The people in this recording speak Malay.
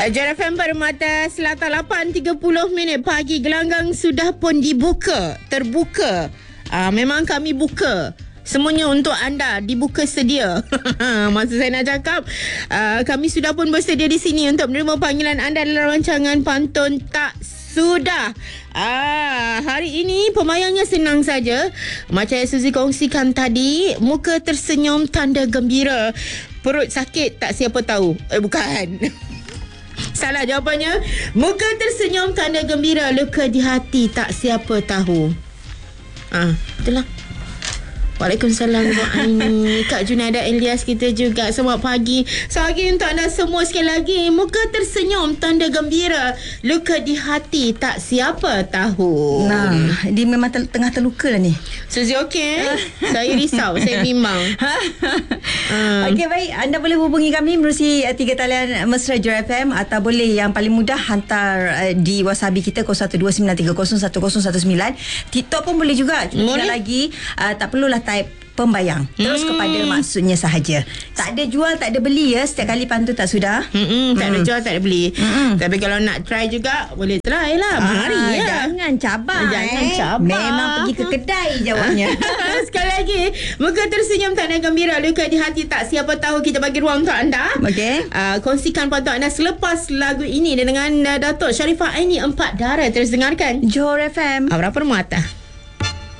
Jar FM Permata Selatan 8.30 pagi. Gelanggang sudah pun terbuka. Memang kami buka semuanya untuk anda, dibuka sedia. Maksud saya nak cakap, kami sudah pun bersedia di sini untuk menerima panggilan anda dalam rancangan Pantun Tak Sudah. Hari ini pembayangnya senang saja. Macam yang Suzy kongsikan tadi, muka tersenyum tanda gembira, perut sakit tak siapa tahu. Bukan. Salah jawapannya. Muka tersenyum tanda gembira, luka di hati tak siapa tahu. Itulah. Waalaikumsalam Ibu Aini, Kak Junaida Elias kita juga. Selamat pagi. Selamat pagi untuk anda semua sekali lagi. Muka tersenyum tanda gembira, luka di hati tak siapa tahu. Nah, dia memang tengah terluka lah ni. Suzy okey? Saya risau. Saya bimbang. Okey, baik. Anda boleh hubungi kami melalui 3 talian mesra Jar FM, atau boleh yang paling mudah hantar di Wasabi kita 0129301019. TikTok pun boleh juga. Cuma lagi tak perlulah type pembayang, terus kepada maksudnya sahaja. Tak ada jual, tak ada beli ya. Setiap kali Pantun Tak Sudah. Tak ada jual, tak ada beli. Tapi kalau nak try juga, boleh try lah. Mari ya. Jangan cabar. Cabar. Memang pergi ke kedai jawabnya. Sekali lagi, muka tersenyum tanda gembira, luka di hati tak siapa tahu. Kita bagi ruang untuk anda. Okey. Kongsikan pantun anda selepas lagu ini dengan Datuk Sharifah Aini, Empat Darah. Terus dengarkan Johor FM. Aura Permata.